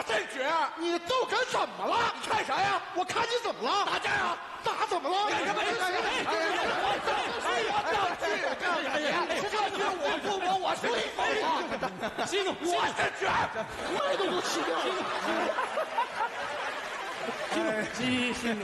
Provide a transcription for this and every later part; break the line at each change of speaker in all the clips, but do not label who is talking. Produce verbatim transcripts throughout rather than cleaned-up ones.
真绝！
你都干什么了？
你看啥呀？
我看你怎么了？
打架呀！
打怎么了？
干什么？干什么？这局我不我我是你疯
激动，
我真绝！
麦都都起掉了。
激心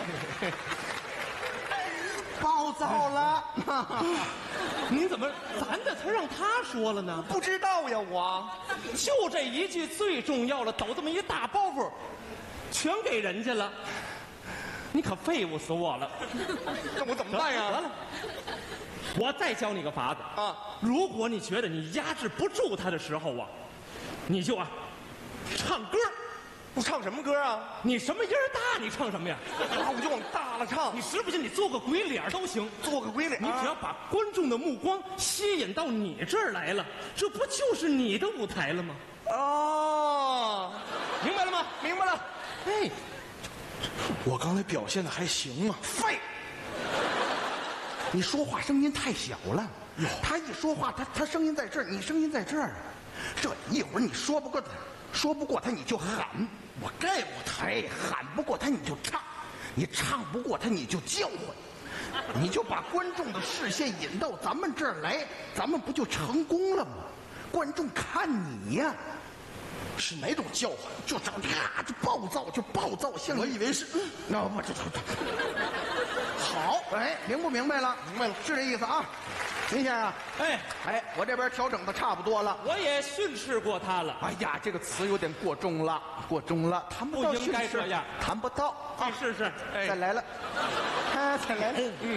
暴躁了。
您怎么咱的词让他说了呢？
不知道呀，我
就这一句最重要了，抖这么一大包袱，全给人家了。你可废物死我了！
那我怎么办呀？
得了，我再教你个法子
啊！
如果你觉得你压制不住他的时候啊，你就啊唱歌。
我唱什么歌啊？
你什么音儿大，你唱什么呀？
那我就往大了唱。
你实不信，你做个鬼脸都行，
做个鬼脸。
你只要把观众的目光吸引到你这儿来了，这不就是你的舞台了吗？
哦，
明白了吗？
明白了。
哎，
我刚才表现的还行吗？
废！
你说话声音太小了。他一说话，他他声音在这儿，你声音在这儿。这一会儿你说不过他，说不过他你就喊，我盖过他；喊不过他你就唱，你唱不过他你就叫唤，你就把观众的视线引到咱们这儿来，咱们不就成功了吗？观众看你呀。是哪种叫唤？就这呀，就暴躁，就暴躁，像我以为是，那我这这好，哎，明不明白了？明白了，是这意思啊。林先生，
哎
哎，我这边调整的差不多了。
我也训斥过他了。
哎呀，这个词有点过重了，过重了，谈不到
不应该
训斥
这样，
谈不到。
你试试，哎
再来了，啊，再来了，嗯。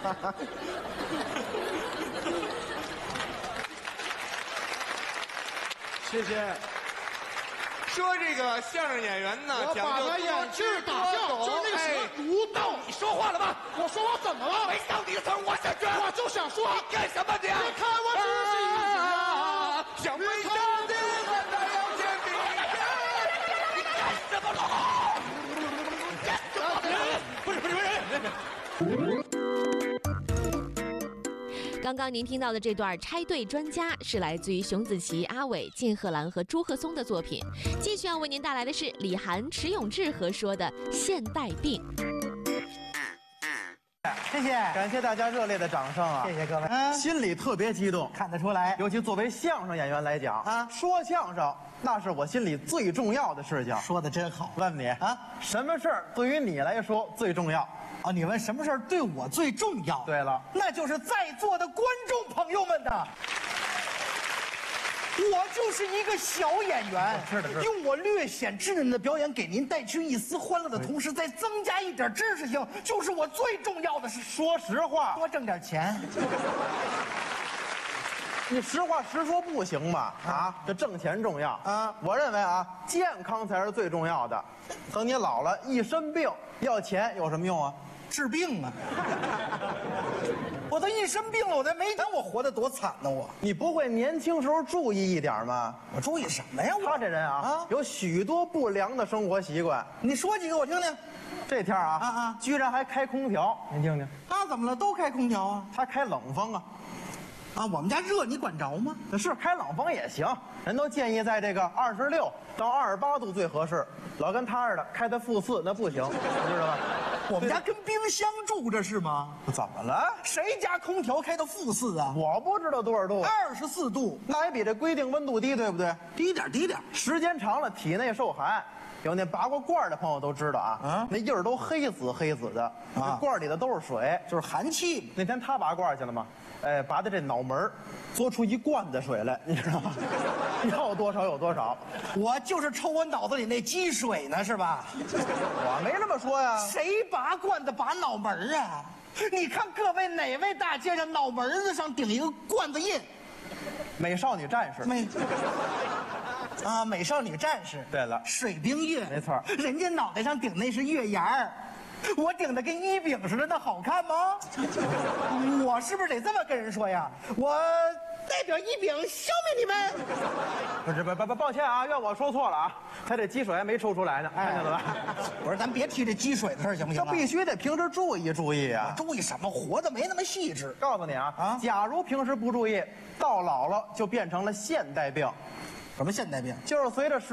谢谢。说这个相声演员呢，
我把他眼镜打掉，就那什么儒道。
你说话了吗？
我说我怎么了？
没到你的词儿，我想说，
我就想说，
你干什么你？
你看我这是一啊，
想为上帝和他要见面，你干什么了？干什么？
不是不是不是。
刚刚您听到的这段拆对专家是来自于熊子淇、阿伟、靳鹤兰和朱鹤松的作品。继续要为您带来的是李涵、迟永志合说的《现代病》。
谢谢，
感谢大家热烈的掌声啊！
谢谢各位，嗯，
心里特别激动，
看得出来。
尤其作为相声演员来讲
啊
说相声那是我心里最重要的事情。
说的真好。
问你
啊，
什么事儿对于你来说最重要？
哦，你问什么事儿对我最重要？
对了，
那就是在座的观众朋友们的。我就是一个小演员，
是的是的
用我略显稚嫩的表演给您带去一丝欢乐的同时，再增加一点知识性，就是我最重要的事。
说实话，
多挣点钱。
你实话实说不行吗？啊，这挣钱重要
啊
我认为啊，健康才是最重要的。等你老了，一身病，要钱有什么用啊？
治病啊！我都一身病了，我再没钱，我活得多惨呢！我
你不会年轻时候注意一点吗？
我注意什么呀？我
他这人啊，
啊
有许多不良的生活习惯。
你说几个我听听。
这天啊
啊啊
居然还开空调，您听听，
他怎么了？都开空调啊？
他开冷风啊。
啊，我们家热，你管着吗？
是开冷风也行，人都建议在这个二十六到二十八度最合适。老跟他似的开在负四那不行，你知道吧？
我们家跟冰箱住着是吗？
怎么了？
谁家空调开到负四啊？
我不知道多少度，
二十四度，
那也比这规定温度低，对不对？
低点低点。
时间长了体内受寒，有那拔过罐的朋友都知道啊，
啊
那印儿都黑紫黑紫的，那罐里的都是水。
就是寒气嘛。
那天他拔罐去了吗？哎，拔的这脑门儿嘬出一罐子水来，你知道吗？要多少有多少。
我就是抽我脑子里那积水呢，是吧？
我没这么说呀。
谁拔罐子拔脑门儿啊？你看各位哪位大街上脑门子上顶一个罐子印？
美少女战士。
没。啊，美少女战士。
对了
水冰月。
没错，
人家脑袋上顶那是月牙儿。我顶的跟衣饼似的，那好看吗？我是不是得这么跟人说呀？我代表衣饼消灭你们！
不是，不不不，抱歉啊，怨我说错了啊，他这积水还没抽出来呢，看见了吧？
我说咱别提这积水的事儿，行不行啊？
这必须得平时注意注意啊！
注意什么？活的没那么细致。
告诉你啊，
啊
假如平时不注意，到老了就变成了现代病，
什么现代病？
就是随着时